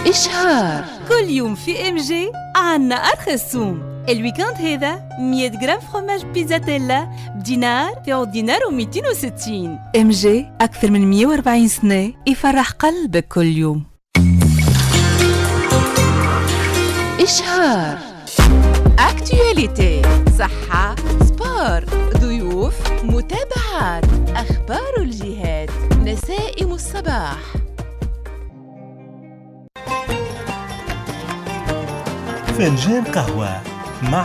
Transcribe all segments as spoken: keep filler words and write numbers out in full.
إشهار. كل يوم في ام جي عنا أرخص سوم. الويكاند هذا مية جرام فروماج بيزاتيلا بدينار في دينار ومئتين وستين. ام جي أكثر من مئة وأربعين سنة يفرح قلبك كل يوم. إشهار. أكتواليتي، صحة، سبور، ضيوف، متابعات، أخبار الجهات، نسائم الصباح. فنجان قهوة مع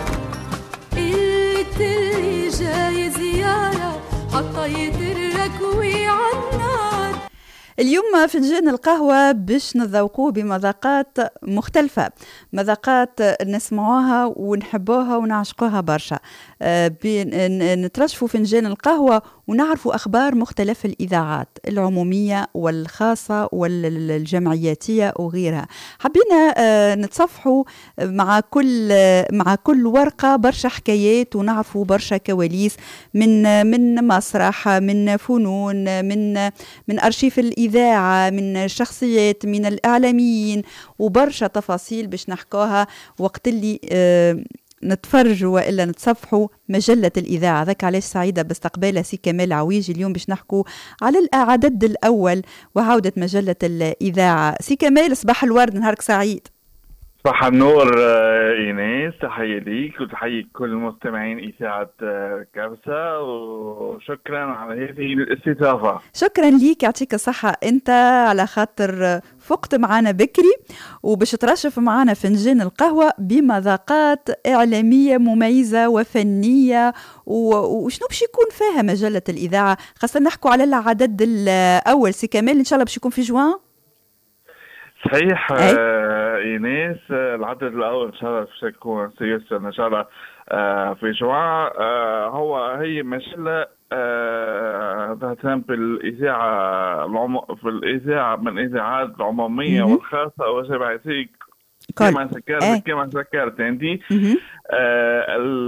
اللي جاي زيارة حطيت الركوي عالنار. اليوم فنجان القهوة باش نذوقوه بمذاقات مختلفة، مذاقات نسمعوها ونحبوها ونعشقوها برشا. نترشفوا فنجان القهوة ونعرفوا أخبار مختلف الإذاعات العمومية والخاصة والجمعياتية وغيرها. حبينا نتصفحوا مع كل مع كل ورقة برشا حكايات ونعرفوا برشا كواليس من من مسرح، من فنون، من من أرشيف الإذاعة، من شخصيات، من الإعلاميين، وبرشا تفاصيل باش نحكوها وقت اللي آه نتفرجوا وإلا نتصفحوا مجلة الإذاعة. ذاك علاش سعيدة باستقبال سي كمال عويجي اليوم باش نحكوا على العدد الأول وعودة مجلة الإذاعة. سي كمال، صباح الورد، نهارك سعيد. صباح النور إيناس، تحية ليك وتحية كل مستمعين إذاعة كبسة، وشكرا على هذه الاستضافة. شكرا ليك، يعطيك الصحة أنت على خاطر فقت معنا بكري وباش ترشف معنا فنجان القهوة بمذاقات إعلامية مميزة وفنية. وشنو باش يكون فيها مجلة الإذاعة، خاصة نحكوا على العدد الأول سي كمال، إن شاء الله باش يكون في جوان. صحيح آه إيناس، العدد الأول إن شاء الله سيكون سيصل إن شاء الله آه في جوان. آه هو هي مجلة آه تهتم بالإذاعة العم... في الإذاعة من الإذاعات العمومية م- والخاصة وجمعيتية كما ذكرت ايه. كما ذكرت أنت. آه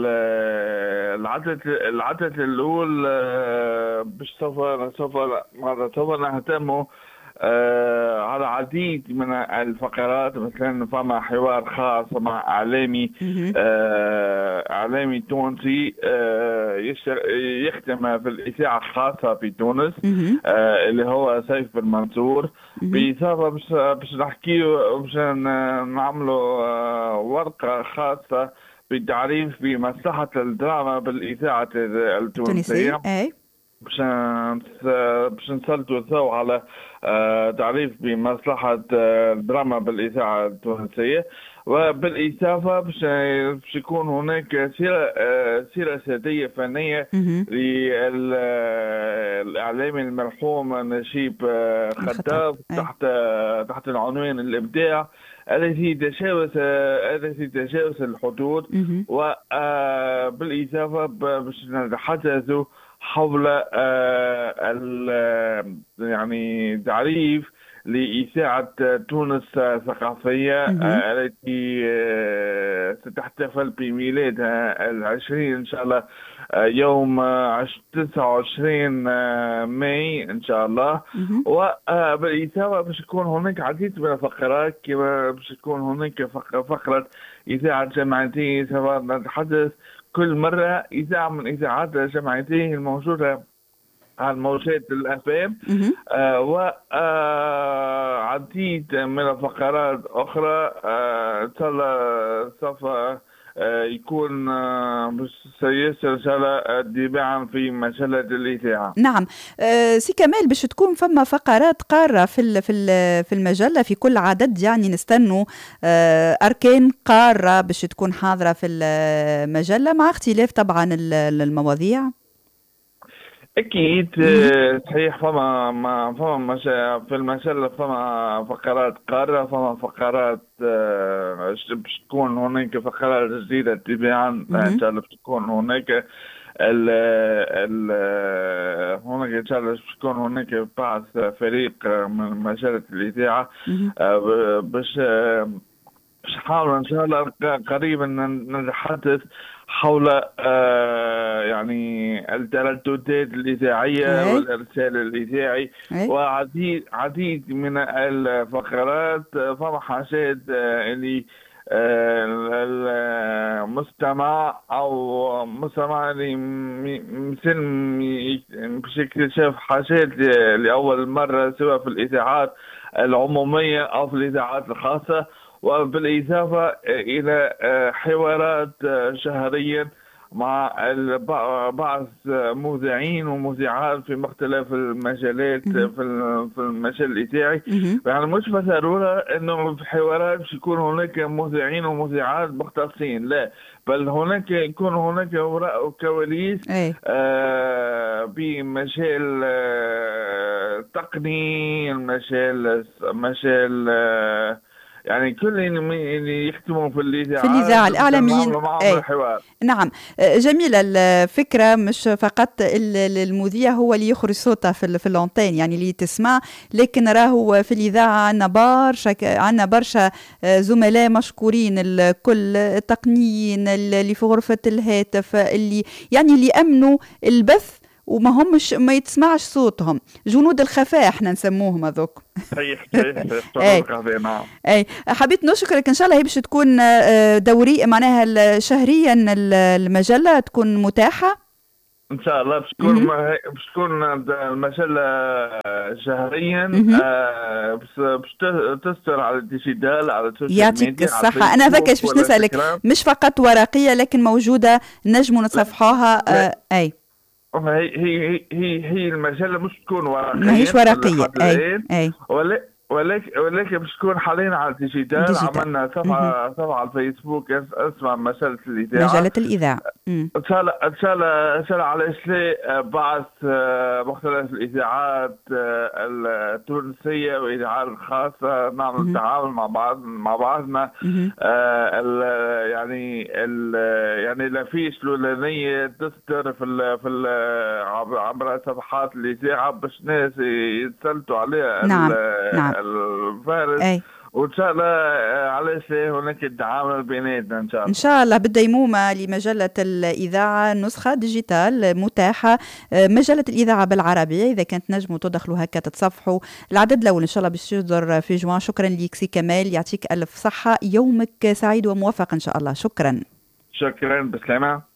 العدد العدد الأول آه باش سوف سوف سوف نهتم آه على عديد من الفقرات، مثلا فما حوار خاص مع إعلامي آه إعلامي تونسي آه يخدم في الإذاعة الخاصة في تونس آه اللي هو سيف بن منصور. بإضافة باش نحكي باش نعملوا آه ورقة خاصة بالتعريف بمصلحة الدراما بالإذاعة التونسية. باش باش نسلطوا الضوء على آه تعريف بمصلحة آه الدراما بالإذاعة التونسية، وبالإضافة باش باش يكون هناك سيرة آه سيرة ذاتية فنية للإعلامي المرحوم نجيب آه خطاب تحت آه تحت العنوان الإبداع الذي تجاوز آه الذي تجاوز الحدود. وبالإضافة باش نتحدثوا حول آه يعني تعريف لإذاعة تونس الثقافية آه التي آه ستحتفل بميلادها العشرين إن شاء الله آه يوم تسعة وعشرين ماي إن شاء الله. وبالإضافة باش يكون هناك عديد من الفقرات، كما باش يكون هناك فقرة إذاعة جمعيتية، سوف نتحدث كل مرة إذاعة من إذاعات جمعيتيه الموجودة على موجات الأفام آه وعديد آه من الفقرات أخرى آه سوف آه يكون آه سيصل إن شاء الله تباعا في مجلة الإذاعة. نعم آه سي كمال، باش تكون فما فقرات قارة في في في المجلة في كل عدد، يعني نستنوا آه أركان قارة باش تكون حاضرة في المجلة مع اختلاف طبعا المواضيع. أكيد صحيح، فما ما فما في المجلة فما فقرات قارة، فما فقرات باش تكون هناك فقرات جديدة تباعا إن شاء الله باش تكون هناك ال ال هناك إن شاء الله باش تكون هناك بعض فريق من مجلة الإذاعة باش باش نحاول إن شاء الله قريبا نتحدث حول آه يعني الترددات الإذاعية أي. والإرسال الإذاعي أي. وعديد عديد من الفقرات. فما حاجات آه اللي آه المستمع أو مستمع اللي مثل باش يكتشف حاجات لأول مرة سواء في الإذاعات العمومية أو في الإذاعات الخاصة، وبالإضافة إلى حوارات شهريا مع بعض مذيعين ومذيعات في مختلف المجالات في المجال الإذاعي. يعني مش بالضرورة إنه في حوارات باش يكون هناك مذيعين ومذيعات مختصين، لا، بل هناك يكون هناك وراء كواليس آه بمجال آه تقني، المجال مجال آه يعني كل اللي يخدموا في الإذاعة في الإذاعة الإعلاميين. نعم، جميلة الفكرة، مش فقط المذيع هو اللي يخرج صوته في اللونتين يعني اللي تسمع، لكن راهو في الإذاعة عنا برشا عنا برشا زملاء مشكورين، الكل التقنيين اللي في غرفة الهاتف اللي يعني اللي أمنوا البث وما همش ما يتسمعش صوتهم، جنود الخفاء احنا نسموهم هذوك. صحيح صحيح صحيح. نعم. اي حبيت نشكرك، ان شاء الله هي باش تكون دوري معناها شهريا المجله تكون متاحه ان شاء الله، باش تكون باش تكون المجله شهريا باش تستر على الديجيتال على السوشيال ميديا. يعطيك الصحه. انا هذاك باش نسالك، مش فقط ورقيه لكن موجوده نجموا نتصفحوها. اي هي هي هي هي المجله مش تكون ورقيه، ما هيش ورقيه. اي اي ولا ولكن ولكن باش تكون حاليا على الديجيتال. عملنا صفحه صفحه على الفيسبوك اسمها مجله الاذاعه. مجله الاذاعه ان شاء الله ان شاء الله ان شاء الله على لا بعث مختلف الاذاعات التونسيه والاذاعات الخاصه نعمل تعاون مع بعض مع بعضنا. آه يعني ال يعني الافيش الاولانيه تصدر في ال في ال عبر صفحات الاذاعه باش الناس يتسلطوا عليها. نعم نعم الفارس. أي. وان شاء الله علاش هناك التعاون بيناتنا ان شاء الله. ان شاء الله بالديمومه لمجله الاذاعه نسخه ديجيتال متاحه، مجله الاذاعه بالعربيه، اذا كانت نجموا تدخلوا هكا تتصفحوا. العدد الاول ان شاء الله باش يصدر في جوان. شكرا ليك سي كمال، يعطيك الف صحه، يومك سعيد وموفق ان شاء الله. شكرا شكرا، بسلامه.